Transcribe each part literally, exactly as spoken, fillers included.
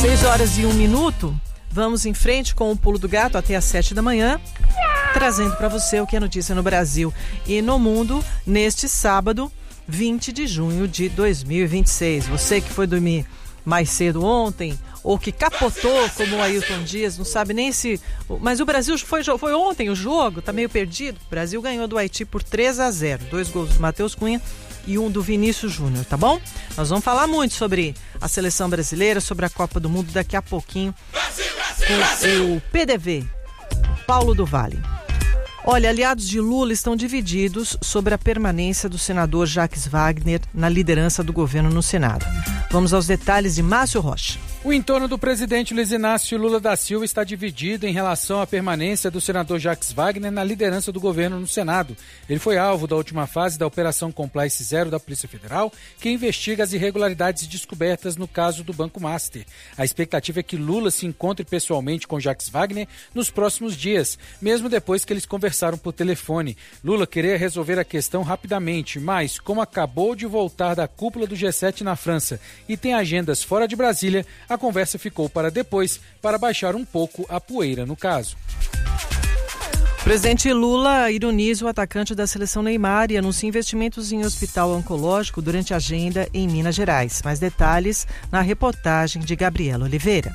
seis horas e um minuto. Vamos em frente com o Pulo do Gato até às sete da manhã, trazendo para você o que é notícia no Brasil e no mundo neste sábado, vinte de junho de dois mil e vinte e seis. Você que foi dormir mais cedo ontem, ou que capotou como o Ailton Dias, não sabe nem se... Mas o Brasil foi, foi ontem o jogo, tá meio perdido. O Brasil ganhou do Haiti por três a zero. Dois gols do Matheus Cunha e um do Vinícius Júnior, tá bom? Nós vamos falar muito sobre a seleção brasileira, sobre a Copa do Mundo daqui a pouquinho com o P D V, Paulo do Vale. Olha, aliados de Lula estão divididos sobre a permanência do senador Jacques Wagner na liderança do governo no Senado. Vamos aos detalhes de Márcio Rocha. O entorno do presidente Luiz Inácio Lula da Silva está dividido em relação à permanência do senador Jacques Wagner na liderança do governo no Senado. Ele foi alvo da última fase da Operação Compliance Zero da Polícia Federal, que investiga as irregularidades descobertas no caso do Banco Master. A expectativa é que Lula se encontre pessoalmente com Jacques Wagner nos próximos dias, mesmo depois que eles conversaram por telefone. Lula queria resolver a questão rapidamente, mas como acabou de voltar da cúpula do G sete na França e tem agendas fora de Brasília, a conversa ficou para depois, para baixar um pouco a poeira no caso. O presidente Lula ironiza o atacante da seleção Neymar e anuncia investimentos em hospital oncológico durante a agenda em Minas Gerais. Mais detalhes na reportagem de Gabriela Oliveira.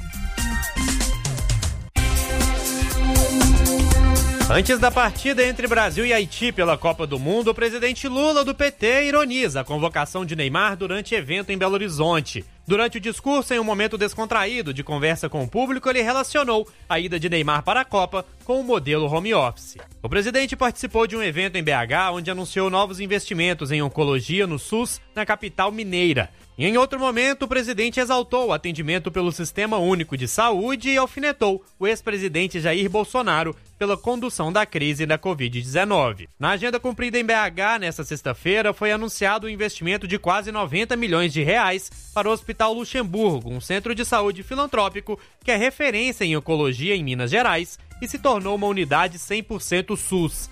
Antes da partida entre Brasil e Haiti pela Copa do Mundo, o presidente Lula do P T ironiza a convocação de Neymar durante evento em Belo Horizonte. Durante o discurso, em um momento descontraído de conversa com o público, ele relacionou a ida de Neymar para a Copa com o modelo home office. O presidente participou de um evento em B H, onde anunciou novos investimentos em oncologia no SUS, na capital mineira. E em outro momento, o presidente exaltou o atendimento pelo Sistema Único de Saúde e alfinetou o ex-presidente Jair Bolsonaro pela condução da crise da covid dezenove. Na agenda cumprida em B H, nesta sexta-feira, foi anunciado um investimento de quase noventa milhões de reais para o Hospital Luxemburgo, um centro de saúde filantrópico que é referência em oncologia em Minas Gerais e se tornou uma unidade cem por cento SUS.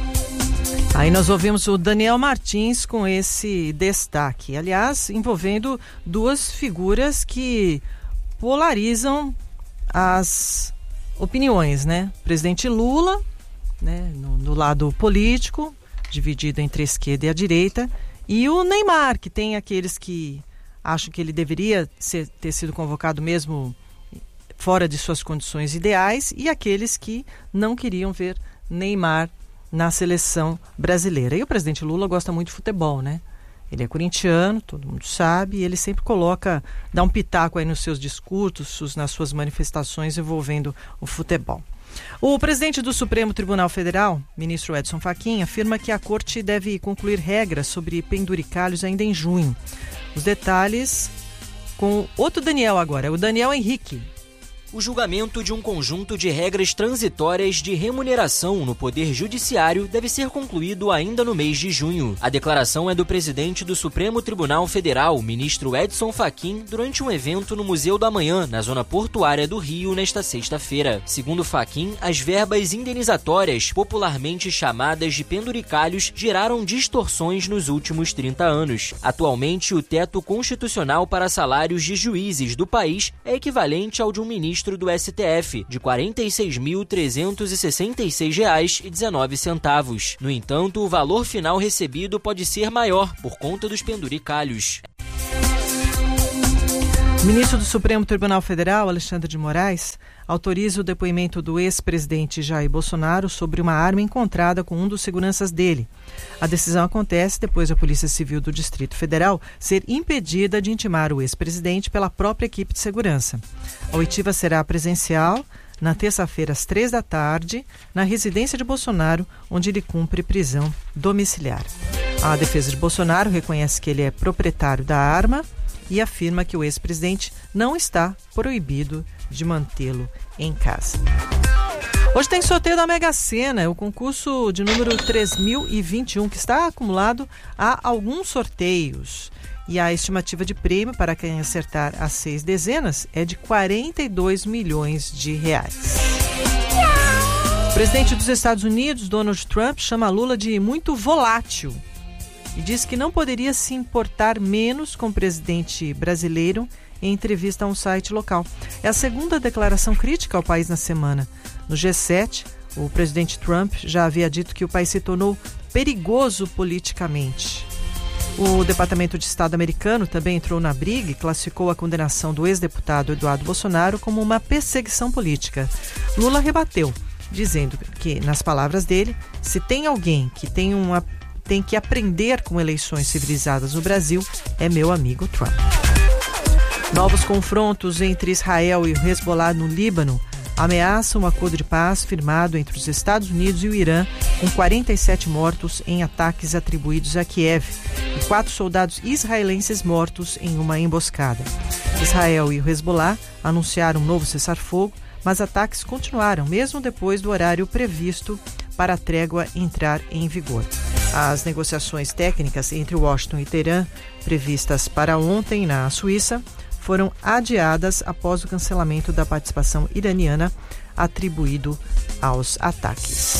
Aí nós ouvimos o Daniel Martins com esse destaque, aliás, envolvendo duas figuras que polarizam as opiniões, né? O presidente Lula, né, no, no lado político, dividido entre a esquerda e a direita, e o Neymar, que tem aqueles que acham que ele deveria ser, ter sido convocado mesmo fora de suas condições ideais, e aqueles que não queriam ver Neymar na seleção brasileira. E o presidente Lula gosta muito de futebol, né? Ele é corintiano, todo mundo sabe, e ele sempre coloca, dá um pitaco aí nos seus discursos, nas suas manifestações envolvendo o futebol. O presidente do Supremo Tribunal Federal, ministro Edson Fachin, afirma que a corte deve concluir regras sobre penduricalhos ainda em junho. Os detalhes com outro Daniel agora, o Daniel Henrique. O julgamento de um conjunto de regras transitórias de remuneração no Poder Judiciário deve ser concluído ainda no mês de junho. A declaração é do presidente do Supremo Tribunal Federal, ministro Edson Fachin, durante um evento no Museu da Manhã, na zona portuária do Rio, nesta sexta-feira. Segundo Fachin, as verbas indenizatórias, popularmente chamadas de penduricalhos, geraram distorções nos últimos trinta anos. Atualmente, o teto constitucional para salários de juízes do país é equivalente ao de um ministro do S T F, de quarenta e seis mil trezentos e sessenta e seis reais e dezenove centavos. No entanto, o valor final recebido pode ser maior por conta dos penduricalhos. O ministro do Supremo Tribunal Federal, Alexandre de Moraes, autoriza o depoimento do ex-presidente Jair Bolsonaro sobre uma arma encontrada com um dos seguranças dele. A decisão acontece depois da Polícia Civil do Distrito Federal ser impedida de intimar o ex-presidente pela própria equipe de segurança. A oitiva será presencial na terça-feira às três da tarde, na residência de Bolsonaro, onde ele cumpre prisão domiciliar. A defesa de Bolsonaro reconhece que ele é proprietário da arma e afirma que o ex-presidente não está proibido de mantê-lo em casa. Hoje tem sorteio da Mega Sena, o concurso de número três mil e vinte e um, que está acumulado a alguns sorteios. E a estimativa de prêmio para quem acertar as seis dezenas é de quarenta e dois milhões de reais. O presidente dos Estados Unidos, Donald Trump, chama Lula de muito volátil e diz que não poderia se importar menos com o presidente brasileiro em entrevista a um site local. É a segunda declaração crítica ao país na semana. No G sete, o presidente Trump já havia dito que o país se tornou perigoso politicamente. O Departamento de Estado americano também entrou na briga e classificou a condenação do ex-deputado Eduardo Bolsonaro como uma perseguição política. Lula rebateu, dizendo que, nas palavras dele, se tem alguém que tem, uma, tem que aprender com eleições civilizadas no Brasil, é meu amigo Trump. Novos confrontos entre Israel e o Hezbollah no Líbano ameaçam um acordo de paz firmado entre os Estados Unidos e o Irã, com quarenta e sete mortos em ataques atribuídos a Kiev e quatro soldados israelenses mortos em uma emboscada. Israel e o Hezbollah anunciaram um novo cessar-fogo, mas ataques continuaram, mesmo depois do horário previsto para a trégua entrar em vigor. As negociações técnicas entre Washington e Teherã, previstas para ontem na Suíça, foram adiadas após o cancelamento da participação iraniana atribuído aos ataques.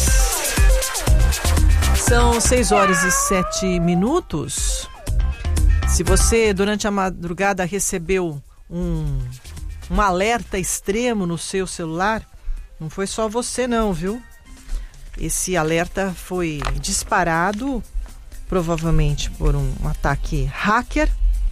São seis horas e sete minutos. Se você, durante a madrugada, recebeu um, um alerta extremo no seu celular, não foi só você não, viu? Esse alerta foi disparado, provavelmente por um ataque hacker,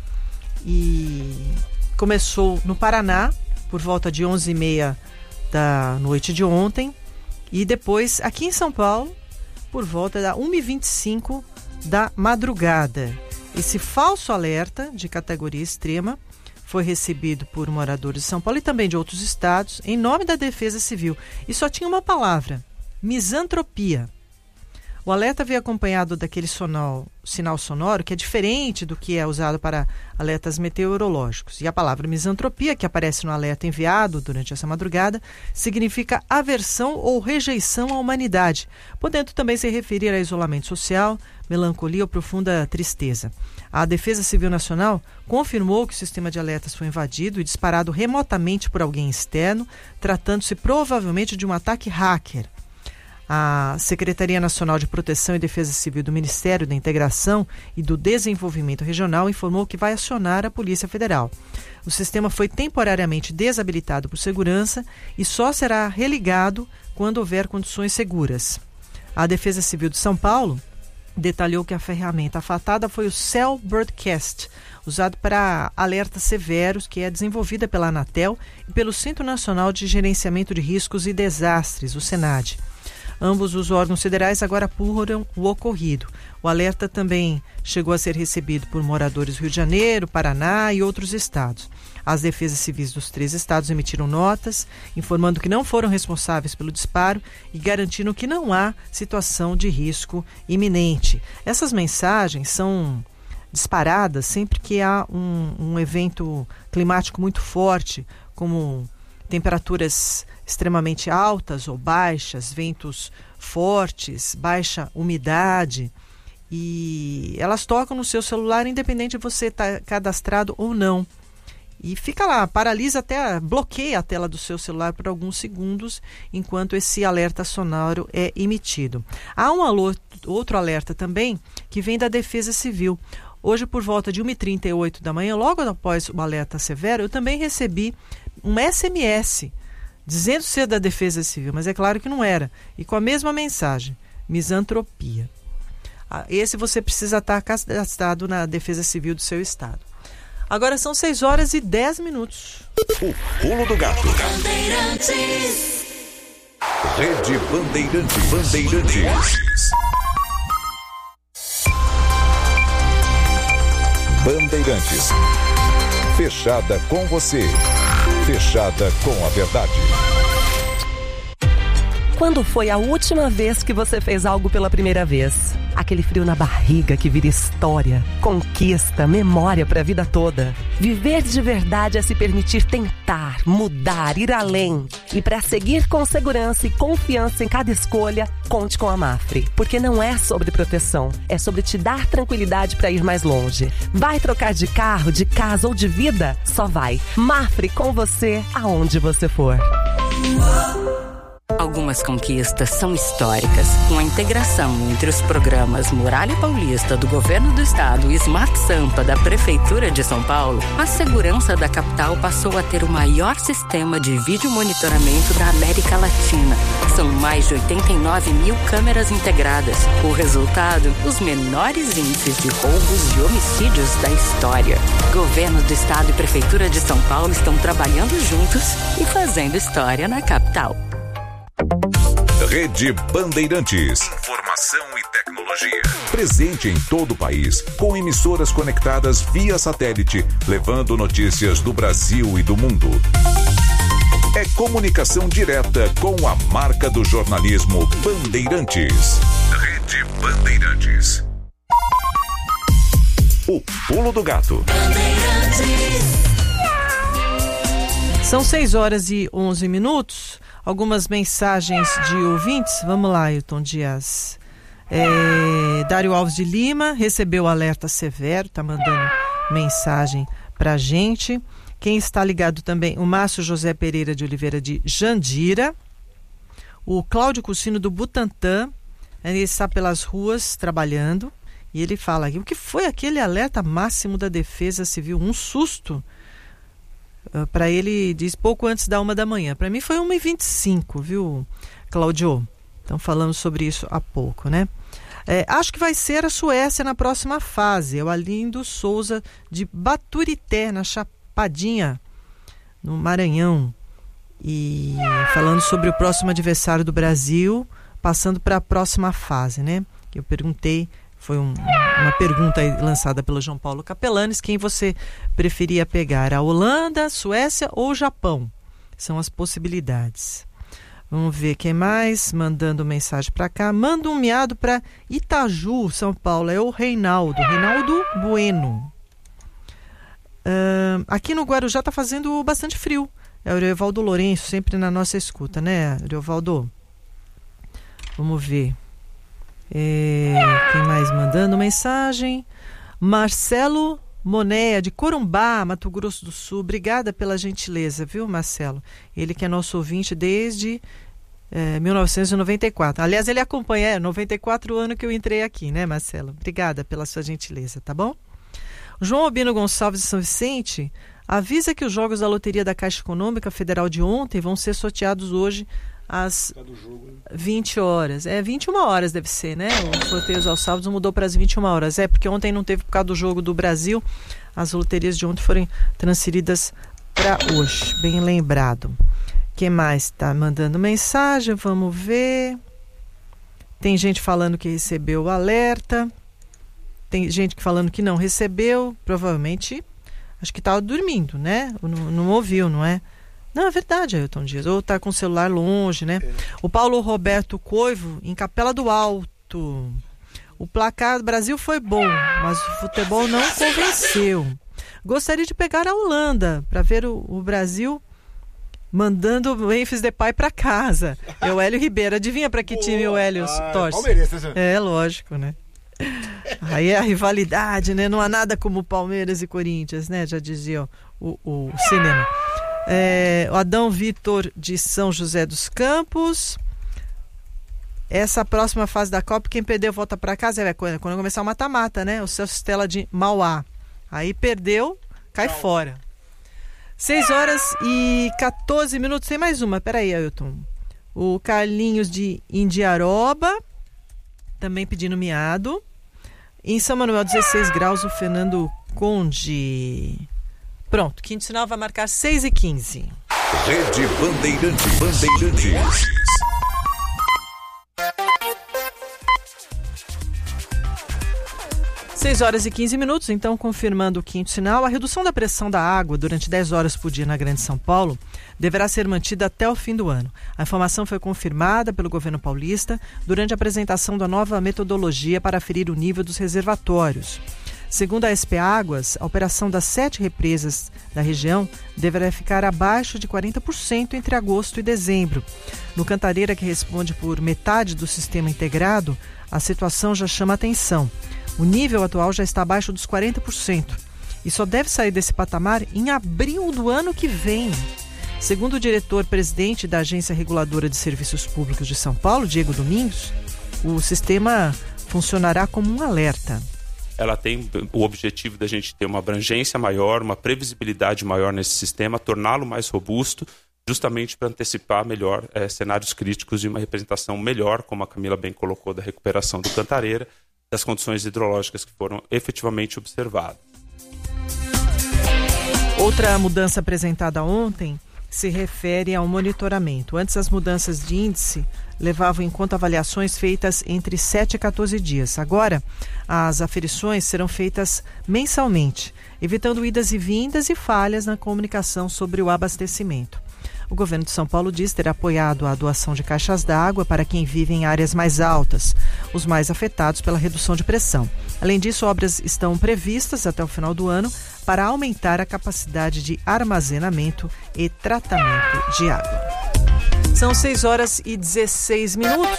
e começou no Paraná, por volta de onze e meia da noite de ontem, e depois aqui em São Paulo, por volta da uma e vinte e cinco da madrugada. Esse falso alerta de categoria extrema foi recebido por moradores de São Paulo e também de outros estados, em nome da Defesa Civil. E só tinha uma palavra: misantropia. O alerta veio acompanhado daquele sonor, sinal sonoro que é diferente do que é usado para alertas meteorológicos. E a palavra misantropia, que aparece no alerta enviado durante essa madrugada, significa aversão ou rejeição à humanidade, podendo também se referir a isolamento social, melancolia ou profunda tristeza. A Defesa Civil Nacional confirmou que o sistema de alertas foi invadido e disparado remotamente por alguém externo, tratando-se provavelmente de um ataque hacker. A Secretaria Nacional de Proteção e Defesa Civil do Ministério da Integração e do Desenvolvimento Regional informou que vai acionar a Polícia Federal. O sistema foi temporariamente desabilitado por segurança e só será religado quando houver condições seguras. A Defesa Civil de São Paulo detalhou que a ferramenta afetada foi o Cell Broadcast, usado para alertas severos, que é desenvolvida pela Anatel e pelo Centro Nacional de Gerenciamento de Riscos e Desastres, o SENAD. Ambos os órgãos federais agora apuram o ocorrido. O alerta também chegou a ser recebido por moradores do Rio de Janeiro, Paraná e outros estados. As defesas civis dos três estados emitiram notas, informando que não foram responsáveis pelo disparo e garantindo que não há situação de risco iminente. Essas mensagens são disparadas sempre que há um, um evento climático muito forte, como temperaturas extremamente altas ou baixas, ventos fortes, baixa umidade, e elas tocam no seu celular independente de você estar cadastrado ou não. E fica lá, paralisa até, bloqueia a tela do seu celular por alguns segundos enquanto esse alerta sonoro é emitido. Há um alô, outro alerta também que vem da Defesa Civil. Hoje, por volta de uma e trinta e oito da manhã, logo após o alerta severo, eu também recebi um S M S dizendo ser da Defesa Civil, mas é claro que não era. E com a mesma mensagem: misantropia. Esse você precisa estar cadastrado na Defesa Civil do seu estado. Agora são seis horas e dez minutos. O Pulo do Gato. Rede Bandeirante. Bandeirantes. Bandeirantes. Fechada com você. Fechada com a verdade. Quando foi a última vez que você fez algo pela primeira vez? Aquele frio na barriga que vira história, conquista, memória para a vida toda. Viver de verdade é se permitir tentar, mudar, ir além. E para seguir com segurança e confiança em cada escolha, conte com a Mafre. Porque não é sobre proteção, é sobre te dar tranquilidade para ir mais longe. Vai trocar de carro, de casa ou de vida? Só vai. Mafre com você aonde você for. Algumas conquistas são históricas. Com a integração entre os programas Muralha Paulista do Governo do Estado e Smart Sampa da Prefeitura de São Paulo, a segurança da capital passou a ter o maior sistema de vídeo monitoramento da América Latina. São mais de oitenta e nove mil câmeras integradas. O resultado, os menores índices de roubos e homicídios da história. Governo do Estado e Prefeitura de São Paulo estão trabalhando juntos e fazendo história na capital. Rede Bandeirantes. Informação e tecnologia. Presente em todo o país, com emissoras conectadas via satélite, levando notícias do Brasil e do mundo. É comunicação direta com a marca do jornalismo Bandeirantes. Rede Bandeirantes. O Pulo do Gato. São seis horas e onze minutos. Algumas mensagens de ouvintes. Vamos lá, Ailton Dias. É, Dário Alves de Lima recebeu alerta severo, tá mandando mensagem pra gente. Quem está ligado também, o Márcio José Pereira de Oliveira de Jandira. O Cláudio Cursino do Butantã, ele está pelas ruas trabalhando e ele fala aqui, o que foi aquele alerta máximo da Defesa Civil? Um susto. Uh, para ele, diz, pouco antes da uma da manhã. Para mim foi uma e vinte e cinco, viu, Cláudio? Então falamos sobre isso há pouco, né? É, acho que vai ser a Suécia na próxima fase. É o Alindo Souza de Baturité, na Chapadinha, no Maranhão. E falando sobre o próximo adversário do Brasil, passando para a próxima fase, né? Eu perguntei, foi um, uma pergunta lançada pelo João Paulo Capelanes, quem você preferia pegar, a Holanda, Suécia ou Japão? São as possibilidades. Vamos ver quem mais mandando mensagem para cá. Manda um miado para Itaju, São Paulo. É o Reinaldo, Reinaldo Bueno. Uh, aqui no Guarujá está fazendo bastante frio. É o Evaldo Lourenço, sempre na nossa escuta, né, Evaldo? Vamos ver. É, quem mais mandando mensagem? Marcelo Monéia, de Corumbá, Mato Grosso do Sul. Obrigada pela gentileza, viu, Marcelo? Ele que é nosso ouvinte desde é, mil novecentos e noventa e quatro. Aliás, ele acompanha, é noventa e quatro anos que eu entrei aqui, né, Marcelo? Obrigada pela sua gentileza, tá bom? João Albino Gonçalves de São Vicente avisa que os jogos da loteria da Caixa Econômica Federal de ontem vão ser sorteados hoje às vinte horas. É, vinte e uma horas deve ser, né? Os sorteios aos sábados mudou para as vinte e uma horas. É, porque ontem não teve por causa do jogo do Brasil. As loterias de ontem foram transferidas para hoje. Bem lembrado. Quem mais está mandando mensagem? Vamos ver. Tem gente falando que recebeu o alerta. Tem gente falando que não recebeu. Provavelmente, acho que estava dormindo, né? Não, não ouviu, não é? Não, é verdade, Ailton Dias. Ou está com o celular longe, né? É. O Paulo Roberto Coivo, em Capela do Alto. O placar do Brasil foi bom, mas o futebol não convenceu. Gostaria de pegar a Holanda para ver o, o Brasil mandando o Memphis Depay para casa. É o Hélio Ribeiro. Adivinha para que time o Hélio ah, torce? Palmeiras, né? É, lógico, né? Aí é a rivalidade, né? Não há nada como Palmeiras e Corinthians, né? Já dizia o, o cinema. É, o Adão Vitor de São José dos Campos. Essa próxima fase da Copa, quem perdeu volta para casa. É quando começar o mata-mata, né? O Celso Stella de Mauá. Aí perdeu, cai Tchau. fora. seis horas e quatorze minutos. Tem mais uma, peraí, Ailton. O Carlinhos de Indiaroba também pedindo miado. Em São Manuel, dezesseis graus, o Fernando Conde. Pronto, quinto sinal vai marcar seis e quinze. Rede Bandeirante, Bandeirantes. seis horas e quinze minutos, então confirmando o quinto sinal, a redução da pressão da água durante dez horas por dia na Grande São Paulo deverá ser mantida até o fim do ano. A informação foi confirmada pelo governo paulista durante a apresentação da nova metodologia para aferir o nível dos reservatórios. Segundo a S P Águas, a operação das sete represas da região deverá ficar abaixo de quarenta por cento entre agosto e dezembro. No Cantareira, que responde por metade do sistema integrado, a situação já chama atenção. O nível atual já está abaixo dos quarenta por cento e só deve sair desse patamar em abril do ano que vem. Segundo o diretor-presidente da Agência Reguladora de Serviços Públicos de São Paulo, Diego Domingos, o sistema funcionará como um alerta. Ela tem o objetivo da gente ter uma abrangência maior, uma previsibilidade maior nesse sistema, torná-lo mais robusto, justamente para antecipar melhor é, cenários críticos e uma representação melhor, como a Camila bem colocou, da recuperação do Cantareira, das condições hidrológicas que foram efetivamente observadas. Outra mudança apresentada ontem se refere ao monitoramento. Antes, as mudanças de índice levavam em conta avaliações feitas entre sete e quatorze dias. Agora, as aferições serão feitas mensalmente, evitando idas e vindas e falhas na comunicação sobre o abastecimento. O governo de São Paulo diz ter apoiado a doação de caixas d'água para quem vive em áreas mais altas, os mais afetados pela redução de pressão. Além disso, obras estão previstas até o final do ano para aumentar a capacidade de armazenamento e tratamento de água. São seis horas e dezesseis minutos.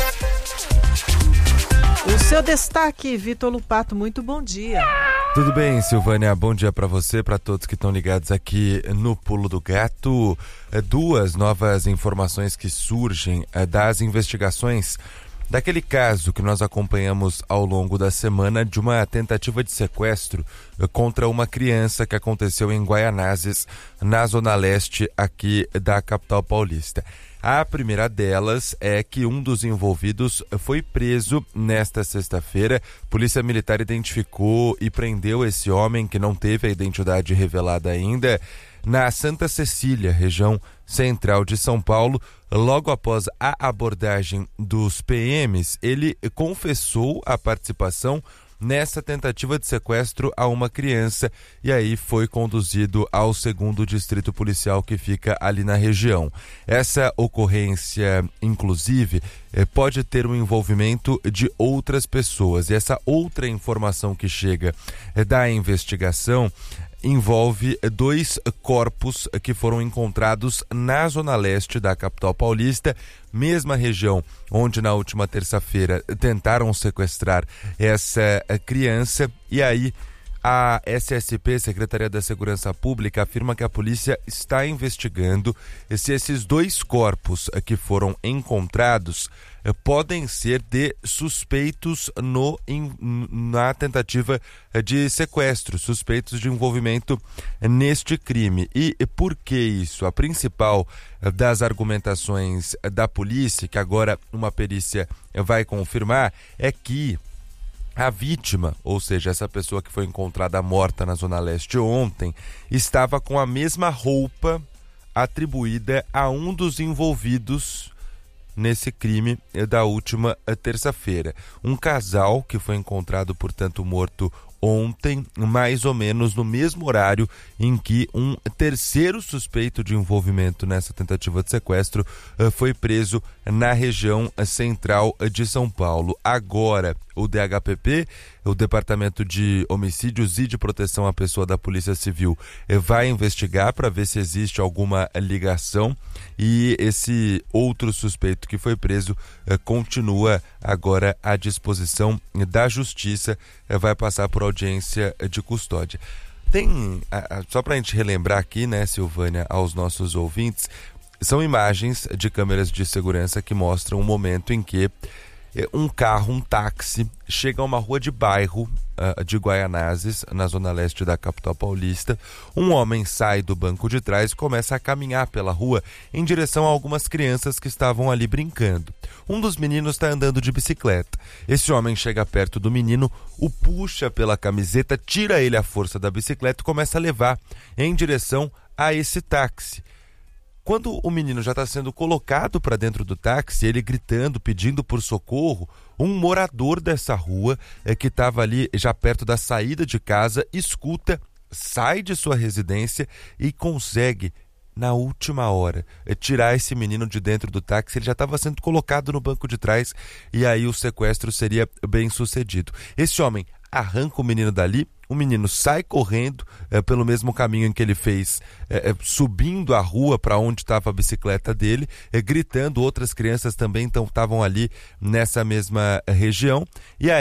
O seu destaque, Vitor Lupato, muito bom dia. Tudo bem, Silvânia? Bom dia para você, para todos que estão ligados aqui no Pulo do Gato. Duas novas informações que surgem das investigações daquele caso que nós acompanhamos ao longo da semana de uma tentativa de sequestro contra uma criança que aconteceu em Guaianazes, na zona leste aqui da capital paulista. A primeira delas é que um dos envolvidos foi preso nesta sexta-feira. Polícia Militar identificou e prendeu esse homem, que não teve a identidade revelada ainda, na Santa Cecília, região central de São Paulo. Logo após a abordagem dos P Ms, ele confessou a participação nessa tentativa de sequestro a uma criança e aí foi conduzido ao segundo distrito policial que fica ali na região. Essa ocorrência, inclusive, pode ter um envolvimento de outras pessoas e essa outra informação que chega da investigação envolve dois corpos que foram encontrados na zona leste da capital paulista, mesma região onde na última terça-feira tentaram sequestrar essa criança. E aí a S S P, Secretaria da Segurança Pública, afirma que a polícia está investigando se esses dois corpos que foram encontrados podem ser de suspeitos no, in, na tentativa de sequestro, suspeitos de envolvimento neste crime. E por que isso? A principal das argumentações da polícia, que agora uma perícia vai confirmar, é que a vítima, ou seja, essa pessoa que foi encontrada morta na Zona Leste ontem, estava com a mesma roupa atribuída a um dos envolvidos nesse crime da última terça-feira. Um casal que foi encontrado, portanto, morto ontem, mais ou menos no mesmo horário em que um terceiro suspeito de envolvimento nessa tentativa de sequestro foi preso na região central de São Paulo. Agora, o D H P P, o Departamento de Homicídios e de Proteção à Pessoa da Polícia Civil, vai investigar para ver se existe alguma ligação e esse outro suspeito que foi preso continua agora à disposição da Justiça, vai passar por audiência de custódia. Tem, só para a gente relembrar aqui, né, Silvânia, aos nossos ouvintes, são imagens de câmeras de segurança que mostram o momento em que um carro, um táxi, chega a uma rua de bairro uh, de Guaianazes, na zona leste da capital paulista. Um homem sai do banco de trás e começa a caminhar pela rua em direção a algumas crianças que estavam ali brincando. Um dos meninos está andando de bicicleta. Esse homem chega perto do menino, o puxa pela camiseta, tira ele à força da bicicleta e começa a levar em direção a esse táxi. Quando o menino já está sendo colocado para dentro do táxi, ele gritando, pedindo por socorro, um morador dessa rua, é, que estava ali já perto da saída de casa, escuta, sai de sua residência e consegue, na última hora, é, tirar esse menino de dentro do táxi. Ele já estava sendo colocado no banco de trás e aí o sequestro seria bem sucedido. Esse homem arranca o menino dali, o menino sai correndo é, pelo mesmo caminho em que ele fez, é, é, subindo a rua para onde estava a bicicleta dele, é, gritando. Outras crianças também estavam ali nessa mesma região. E aí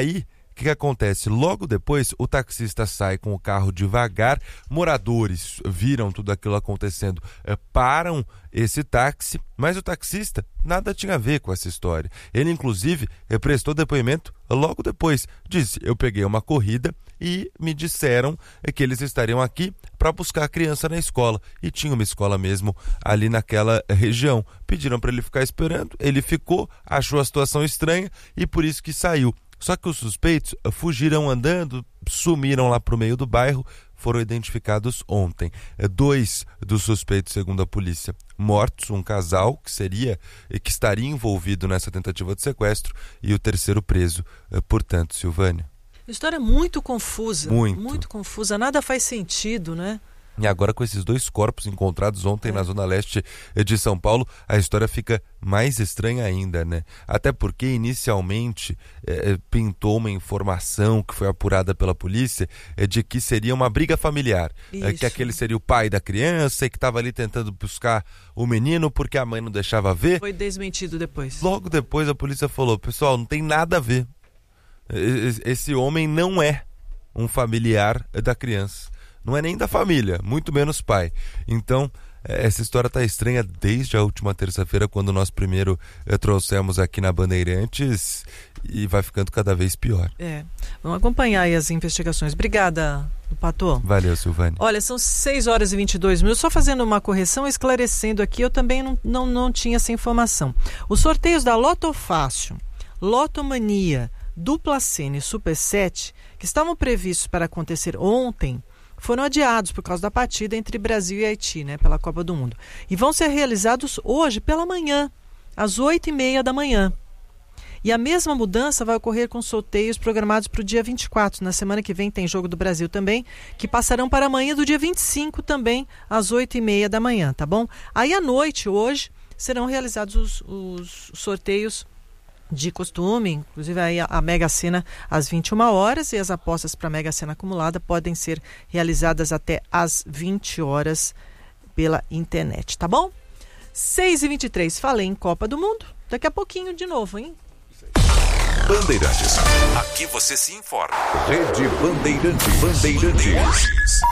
O que, que acontece? Logo depois, o taxista sai com o carro devagar, moradores viram tudo aquilo acontecendo, é, param esse táxi, mas o taxista nada tinha a ver com essa história. Ele, inclusive, prestou depoimento logo depois. Disse, eu peguei uma corrida e me disseram que eles estariam aqui para buscar a criança na escola. E tinha uma escola mesmo ali naquela região. Pediram para ele ficar esperando, ele ficou, achou a situação estranha e por isso que saiu. Só que os suspeitos fugiram andando, sumiram lá para o meio do bairro, foram identificados ontem. Dois dos suspeitos, segundo a polícia, mortos, um casal que seria, que estaria envolvido nessa tentativa de sequestro e o terceiro preso, portanto, Silvânia. História muito confusa, muito. muito confusa, nada faz sentido, né? E agora com esses dois corpos encontrados ontem é. na zona leste de São Paulo, a história fica mais estranha ainda, né? Até porque inicialmente é, pintou uma informação que foi apurada pela polícia é, de que seria uma briga familiar, é, que aquele seria o pai da criança e que estava ali tentando buscar o menino porque a mãe não deixava ver. Foi desmentido depois. Logo depois a polícia falou, pessoal, não tem nada a ver. Esse homem não é um familiar da criança. Não é nem da família, muito menos pai. Então, essa história está estranha desde a última terça-feira, quando nós primeiro eh, trouxemos aqui na Bandeirantes, e vai ficando cada vez pior. É, vamos acompanhar aí as investigações. Obrigada, Patô. Valeu, Silvânia. Olha, são seis horas e vinte e dois minutos. Só fazendo uma correção, esclarecendo aqui, eu também não, não, não tinha essa informação. Os sorteios da Loto Fácil, Lotomania, Dupla Sena e Super sete, que estavam previstos para acontecer ontem, foram adiados por causa da partida entre Brasil e Haiti, né, pela Copa do Mundo. E vão ser realizados hoje pela manhã, às oito e meia da manhã. E a mesma mudança vai ocorrer com sorteios programados para o dia vinte e quatro. Na semana que vem tem Jogo do Brasil também, que passarão para amanhã do dia vinte e cinco também, às oito e meia da manhã, tá bom? Aí à noite, hoje, serão realizados os, os sorteios de costume, inclusive aí a, a Mega Sena às vinte e uma horas, e as apostas para a Mega Sena acumulada podem ser realizadas até às vinte horas pela internet, tá bom? seis e vinte e três, falei em Copa do Mundo, daqui a pouquinho de novo, hein? Bandeirantes, aqui você se informa. Rede Bandeirantes, Bandeirantes.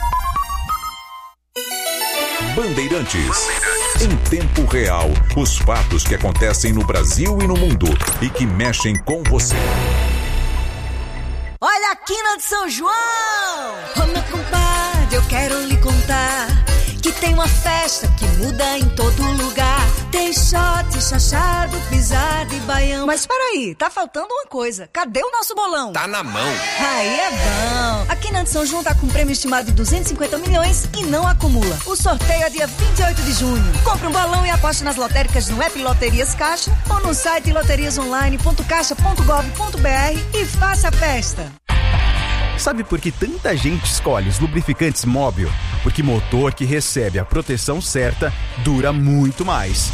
Bandeirantes. Em tempo real, os fatos que acontecem no Brasil e no mundo e que mexem com você. Olha a quina de São João! Ô meu compadre, eu quero lhe contar que tem uma festa que muda em todo lugar. Tem shot, chachado, pisada e baião. Mas peraí, tá faltando uma coisa. Cadê o nosso bolão? Tá na mão. Aí é bom. A Quina de São João tá com um prêmio estimado de duzentos e cinquenta milhões e não acumula. O sorteio é dia vinte e oito de junho. Compre um balão e aposte nas lotéricas no app Loterias Caixa ou no site loterias online ponto caixa ponto gov ponto br e faça a festa. Sabe por que tanta gente escolhe os lubrificantes Móbil? Porque motor que recebe a proteção certa dura muito mais.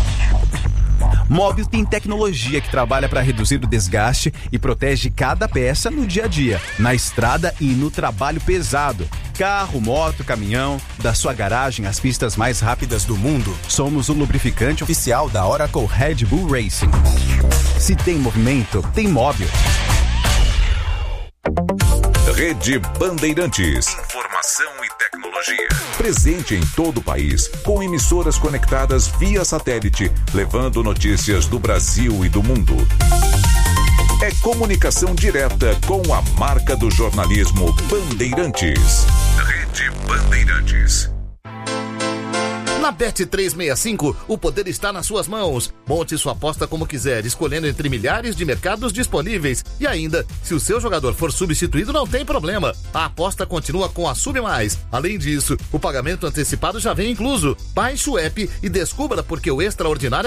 Móbil tem tecnologia que trabalha para reduzir o desgaste e protege cada peça no dia a dia, na estrada e no trabalho pesado. Carro, moto, caminhão, da sua garagem às pistas mais rápidas do mundo, somos o lubrificante oficial da Oracle Red Bull Racing. Se tem movimento, tem Móbil. Rede Bandeirantes. Informação e tecnologia. Presente em todo o país, com emissoras conectadas via satélite, levando notícias do Brasil e do mundo. É comunicação direta com a marca do jornalismo Bandeirantes. Rede Bandeirantes. Na Bet trezentos e sessenta e cinco, o poder está nas suas mãos. Monte sua aposta como quiser, escolhendo entre milhares de mercados disponíveis. E ainda, se o seu jogador for substituído, não tem problema. A aposta continua com a Sub Mais. Além disso, o pagamento antecipado já vem incluso. Baixe o app e descubra porque o extraordinário